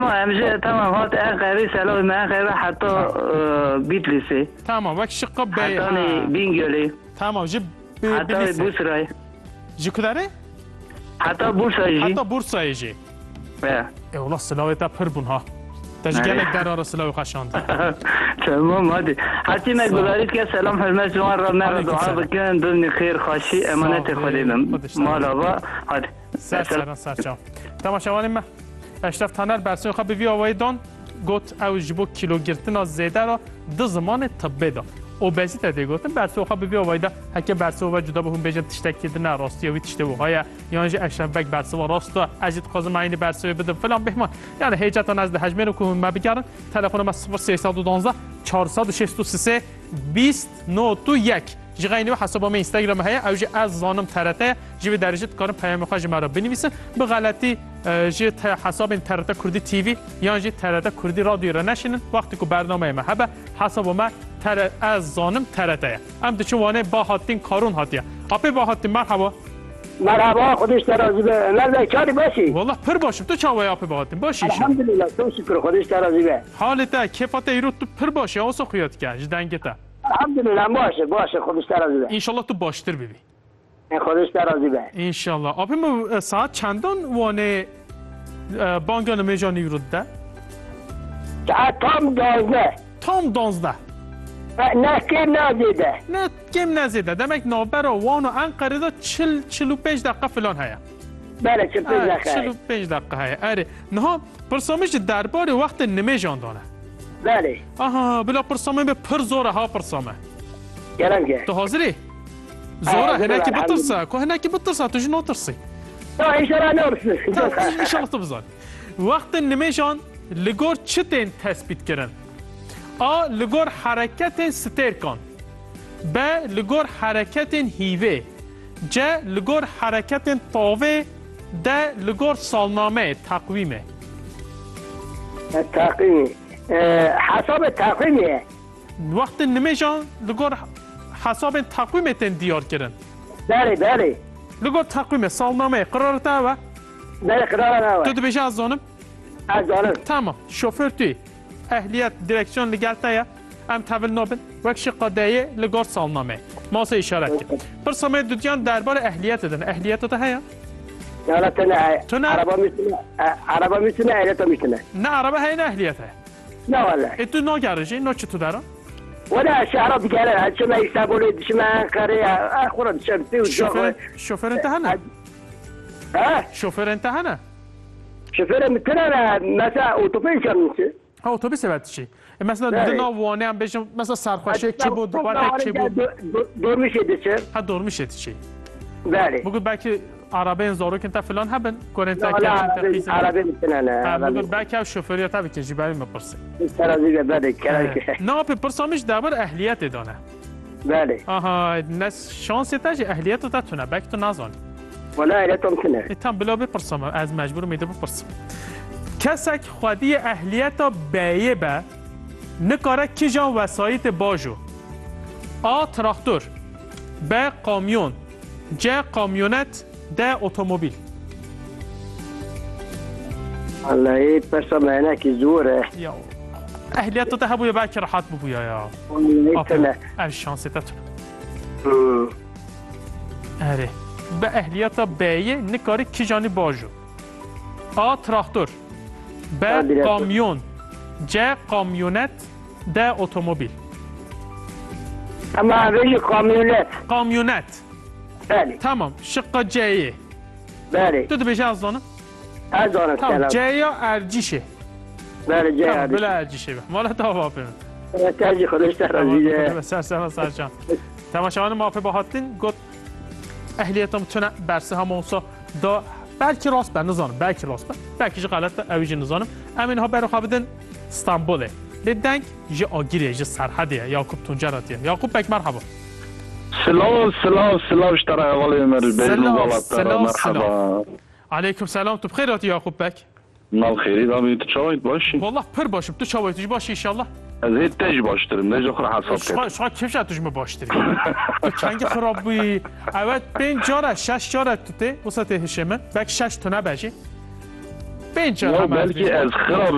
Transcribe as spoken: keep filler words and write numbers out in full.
همیشه تمام هات غیری سلام من غیر حتی بیتلیسی تمام وقت شقة بي حتی بینگلی تمام جيب حتی بوسرای جي كداري حتی بورسای حتى بورصة يجي بله اي والله السلاوي تا پربون ها تجگلک در آره سلاوي خشاند تمام هادی هرچی نگذارید که سلام حرمت شما را مرا دعا بکن دنیا خیر خوشی امانت خودم مالا با هادی سر سر سر چاو تماشاوان ما اشرف تانر برسوی خواب بی آوای دان گوت او جبو کیلو گرتن از زیده را دو زمان طبه دا اوبزیته دی گوتن برسوی خواب بی آوای دا هکه برسوی و جدا بهون بیجن تشتک کردن راستی یا وی تشته بوهای یعنی اشرف بک برسوی راستا اجید قازم عین برسوی بدم فلان بهمان یعنی هیچتا نزد حجمه رو که ما بگردن تلفن ما صفر سیصد و دوازده چهارصد و شصت و سه بیست نود و یک جغینی و حسابم اینستاگرام هیا اوج از زانم ترته جوی درجه کارم پیام خواج مرا بنویسن به غلطی جی حساب ترته کردی تیوی یا جی ترته کردی رادیو را نشینن وقتی که برنامه ما هبه حساب ما تر از زانم ترته ام دچ وانه با هاتین کارون هاتیا اپی با هاتین مرحبا مرحبا خودش ترازی به نزد چاری باشی والله پر باشم تو چاوای اپی با هاتین باشی الحمدلله تو شکر خودش ترازی به حالته کیفات ایرو تو پر باشی اوسو خویات که جدنگته الحمدلله باشه باشه خودش ترازی به انشالله تو باشتر ببی خودش ترازی به انشالله آبی ما ساعت چندان وانه بانگان میجانی ورود ده؟ ساعت تام دوازده تام دوازده نه کم نزیده نه کم نزیده دمک نابر وان و انقره دا چل چلو پنج دقیقه فلان هیا بله چل پنج دقیقه چلو پنج دقیقه هیا اره نه پرسامش دربار وقت نمیجان دانه بله آها بلا پرسامه به پر زوره ها پرسامه گرم که تو حاضری؟ زوره هنکی بترسه که هنکی بترسه تو جنو ترسی تو ایشالا نرسی انشالله تو بزن وقت نمیجان لگور چه تین تثبیت کرن آ لگور حرکت ستیر کن ب لگور حرکت هیوه ج لگور حرکت طاوه د لگور سالنامه تقویمه تقویمی حساب تقویمیه وقت نمیجان لگور حساب تقویم تن دیار کرن بله بله لگور تقویم سالنامه قرارته و بله قرار نوه تو دو بیشه از زانم از زانم تمام شوفر توی اهلیت دیرکسیون لگرته یا ام تول نابن وکش قدایه لگار سالنامه ماسه اشارت کرد پرسامه دودیان دربار اهلیت دن اهلیت ده هیا؟ نه تو نه تو نه؟ عربا میتونه عربا میتونه اهلیت میتونه نه عربه هی نه اهلیت هیا نه والله ای تو نا گرجی نا چه تو دارم؟ ولا شهرها بقاله هالشي ما يستقبلوا دش ما قريه اخر شمسي شوفر شوفر انت هنا ها شوفر انت هنا شوفر مثلا مثلا اتوبيس شمسي ها اتوبیس بعد چی مثلا دو نوانه هم بشم مثلا سرخوشه کی بود دوباره کی بود دور میشه دیگه ها دور میشه چی بله بگو بلکه عربه زارو کنت فلان هبن کنت عربی عربی میتونه نه بگو بلکه شوفری تا بکشی برای مپرسه ترازی بده که نه پرسامش درباره اهلیت دانه بله آها نس شانس تاج اهلیت تا تونه بک تو نزان ولا اهلیت ممکنه تام بلا بپرسم از مجبور میده بپرسم کسک خودی اهلیت بیه به نکاره کی جان وسایت باجو آ تراکتور ب کامیون ج کامیونت د اتومبیل والله پرسام انا کی زوره یا اهلیت تو هبو یا بک راحت بو یا یا والله اش شانس تا اره به اهلیت بیه نکاره کی جانی باجو آ تراکتور ب کامیون ج کامیونت د اتومبیل اما هذه کامیونت کامیونت بله تمام شقه جیه بله تو دو بیشه از دانم از دانم تمام جی یا ارجیشه بله جی ارجیشه بله ارجیشه مالا تا واپن ترجی خودش ترازیده سر سر سر جان تماشاوان مافه با هاتین گفت اهلیتم تونه برسه همونسا دا بلکه راست بر نزانم بلکه راست بر بلکه جه غلط اویجه نزانم امین ها برو خوابدن استانبوله لیدنگ جه آگیره جه سرحدیه یاکوب تونجراتیه یاکوب بک مرحبا سلام سلام سلام اشترى اولي مر سلام سلام مرحبا عليكم سلام تو بخير ياكوب بك نال خيري دامي تشاويت باشي والله پر باشم تو چاويت باشی ان شاء الله از هیچ تاج باشترم نه جخر حساب شما شما کیف شد توش باشتری تو چنگ خرابی اول پنج جاره شش جاره توته وسط هشمه بک شش تونه باشی پنج جاره بلکه از خراب